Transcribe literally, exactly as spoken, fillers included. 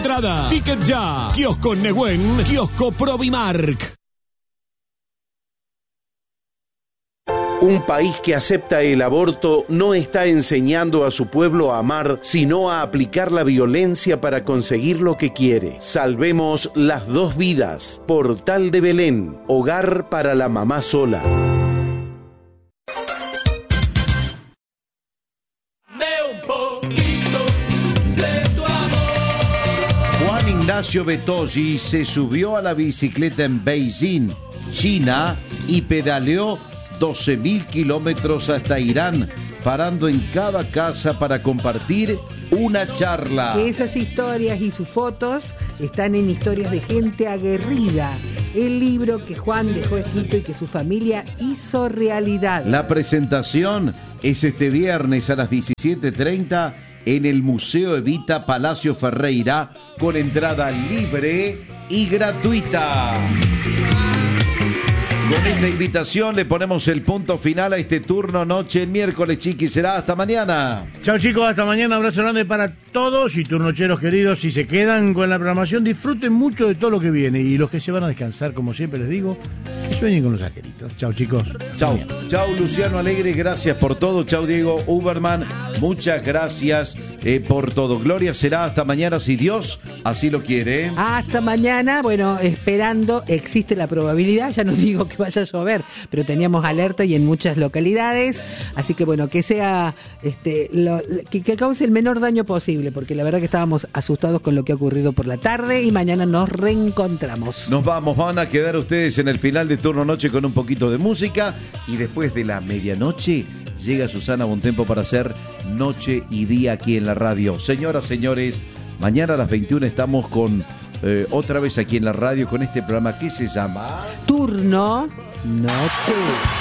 Entrada, Ticket Ya, Kiosco Neguen, Kiosco Provimark. Un país que acepta el aborto no está enseñando a su pueblo a amar, sino a aplicar la violencia para conseguir lo que quiere. Salvemos las dos vidas. Portal de Belén, hogar para la mamá sola. Juan Ignacio Betoggi se subió a la bicicleta en Beijing, China, y pedaleó doce mil kilómetros hasta Irán, parando en cada casa para compartir una charla. Esas historias y sus fotos están en Historias de Gente Aguerrida, el libro que Juan dejó escrito y que su familia hizo realidad. La presentación es este viernes a las diecisiete treinta en el Museo Evita Palacio Ferreira, con entrada libre y gratuita. Con esta invitación le ponemos el punto final a este turno noche el miércoles, Chiqui. Será hasta mañana. Chao, chicos, hasta mañana. Abrazo grande para todos y turnocheros queridos. Si se quedan con la programación, disfruten mucho de todo lo que viene. Y los que se van a descansar, como siempre les digo, que sueñen con los angelitos. Chao, chicos. Chao. Chao, Luciano Alegre. Gracias por todo. Chao, Diego Uberman. Muchas gracias eh, por todo. Gloria será hasta mañana, si Dios así lo quiere. Hasta mañana. Bueno, esperando, existe la probabilidad, ya no digo que vaya a llover, pero teníamos alerta y en muchas localidades, así que bueno, que sea este lo, que, que cause el menor daño posible, porque la verdad que estábamos asustados con lo que ha ocurrido por la tarde y mañana nos reencontramos. Nos vamos, van a quedar ustedes en el final de turno noche con un poquito de música y después de la medianoche llega Susana Bontempo para hacer Noche y Día aquí en la radio. Señoras, señores, mañana a las veintiuna estamos con Eh, otra vez aquí en la radio con este programa que se llama Turno Noche.